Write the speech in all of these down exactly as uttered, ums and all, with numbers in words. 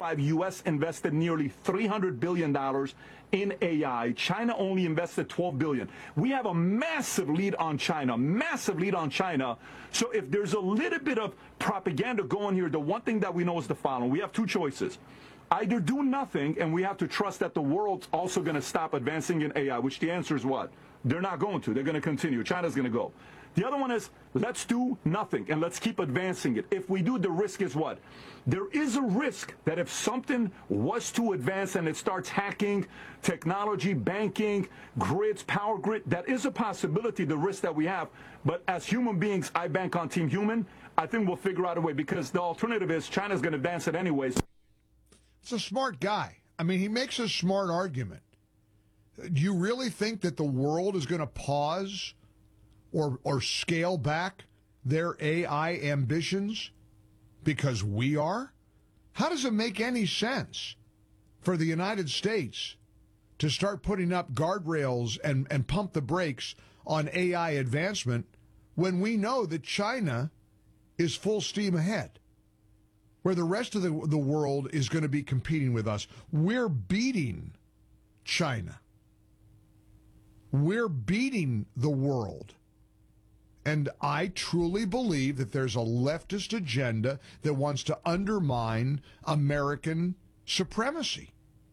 twenty-five, U S invested nearly three hundred billion dollars in A I. China only invested twelve billion dollars. We have a massive lead on China, massive lead on China. So if there's a little bit of propaganda going here, the one thing that we know is the following. We have two choices. Either do nothing, and we have to trust that the world's also going to stop advancing in A I, which the answer is what? They're not going to. They're going to continue. China's going to go. The other one is, let's do nothing, and let's keep advancing it. If we do, the risk is what? There is a risk that if something was to advance and it starts hacking technology, banking, grids, power grid, that is a possibility, the risk that we have. But as human beings, I bank on Team Human. I think we'll figure out a way, because the alternative is China's going to advance it anyways. It's a smart guy. I mean, he makes a smart argument. Do you really think that the world is going to pause or or scale back their A I ambitions because we are? How does it make any sense for the United States to start putting up guardrails and, and pump the brakes on A I advancement when we know that China is full steam ahead, where the rest of the, the world is going to be competing with us? We're beating China. We're beating the world. And I truly believe that there's a leftist agenda that wants to undermine American supremacy.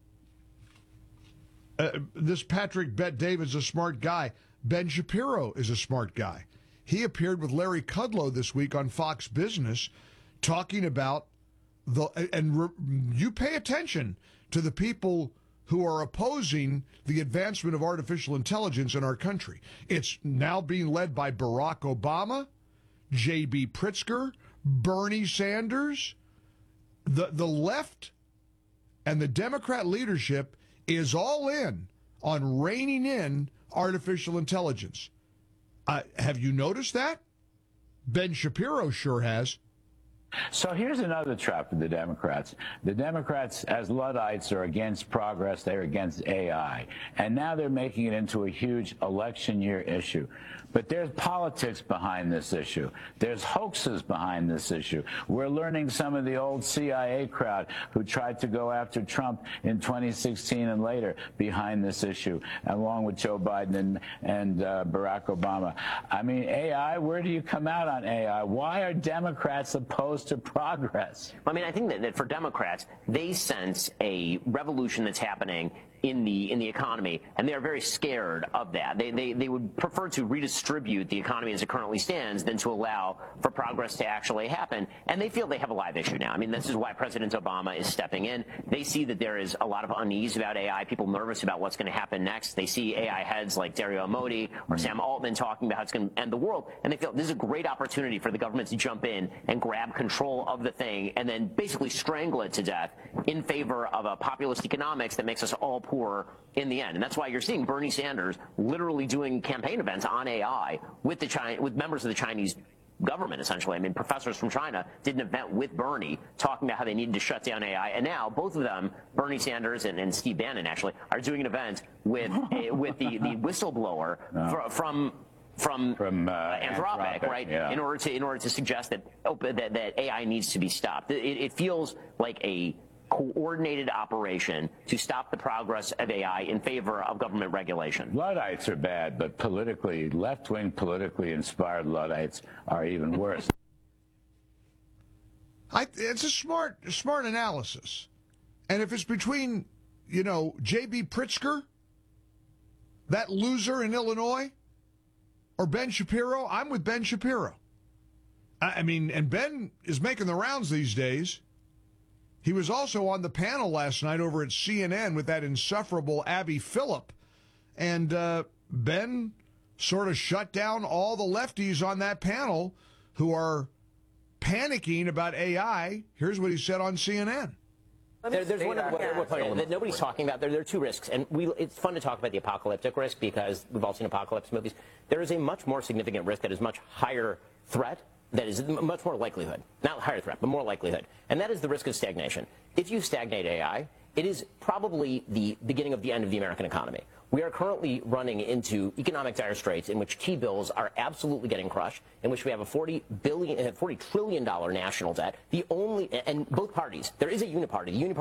Uh, this Patrick Bet David's a smart guy. Ben Shapiro is a smart guy. He appeared with Larry Kudlow this week on Fox Business talking about the, and re, you pay attention to the people who are opposing the advancement of artificial intelligence in our country. It's now being led by Barack Obama, J B Pritzker, Bernie Sanders. The, the left and the Democrat leadership is all in on reining in artificial intelligence. Uh, have you noticed that? Ben Shapiro sure has. So here's another trap for the Democrats. The Democrats, as Luddites, are against progress. They're against A I. And now they're making it into a huge election year issue. But there's politics behind this issue. There's hoaxes behind this issue. We're learning some of the old C I A crowd who tried to go after Trump in twenty sixteen and later behind this issue, along with Joe Biden and, and uh, Barack Obama. I mean, A I, where do you come out on A I? Why are Democrats opposed to progress? I mean, I think that, that for Democrats, they sense a revolution that's happening in the in the economy, and they are very scared of that. They, they they would prefer to redistribute the economy as it currently stands than to allow for progress to actually happen. And they feel they have a live issue now. I mean, this is why President Obama is stepping in. They see that there is a lot of unease about A I, people nervous about what's going to happen next. They see A I heads like Dario Amodei or Sam Altman talking about how it's going to end the world, and they feel this is a great opportunity for the government to jump in and grab control of the thing and then basically strangle it to death in favor of a populist economics that makes us all poor in the end. And that's why you're seeing Bernie Sanders literally doing campaign events on A I with the China, with members of the Chinese government, essentially. I mean, professors from China did an event with Bernie talking about how they needed to shut down A I. And now both of them, Bernie Sanders and, and Steve Bannon, actually, are doing an event with a, with the, the whistleblower no. fr from from, from uh, uh, Anthropic, Anthropic, right? Yeah. In order to in order to suggest that oh, that, that A I needs to be stopped. It, it feels like a coordinated operation to stop the progress of A I in favor of government regulation. Luddites are bad, but politically, left-wing politically inspired Luddites are even worse. I, it's a smart, smart analysis. And if it's between, you know, J B Pritzker, that loser in Illinois, or Ben Shapiro, I'm with Ben Shapiro. I, I mean, and Ben is making the rounds these days. He was also on the panel last night over at C N N with that insufferable Abby Phillip. And uh, Ben sort of shut down all the lefties on that panel who are panicking about A I. Here's what he said on C N N. There, there's one that, that, that nobody's talking about. There, there are two risks, and we, it's fun to talk about the apocalyptic risk because we've all seen apocalypse movies. There is a much more significant risk that is much higher threat, that is much more likelihood, not higher threat, but more likelihood, and that is the risk of stagnation. If you stagnate A I, it is probably the beginning of the end of the American economy. We are currently running into economic dire straits in which T-bills are absolutely getting crushed, in which we have a forty billion, forty trillion dollar national debt. The only, and both parties, there is a uniparty. The uniparty